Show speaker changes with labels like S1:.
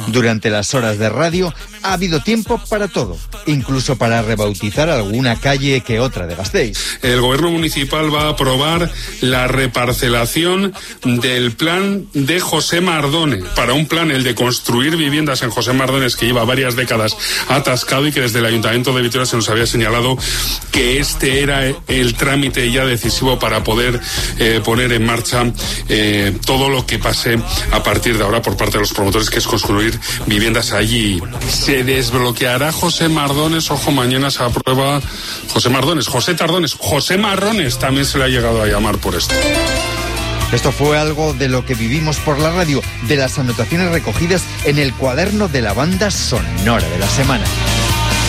S1: Durante las horas de radio ha habido tiempo para todo, incluso para rebautizar alguna calle que otra de Gasteiz.
S2: El gobierno municipal va a aprobar la reparcelación del plan de José Mardone. Para un plan, el de construir viviendas en José Mardones, que lleva varias décadas atascado y que desde el Ayuntamiento de Vitoria se nos había señalado que este era el trámite ya decisivo para poder poner en marcha todo lo que pase a partir de ahora por parte de los promotores, que es construir viviendas allí. Se desbloqueará José Mardones, ojo, mañana se aprueba José Mardones, José Tardones, José Marrones también se le ha llegado a llamar por esto.
S1: Esto fue algo de lo que vivimos por la radio, de las anotaciones recogidas en el cuaderno de la banda sonora de la semana.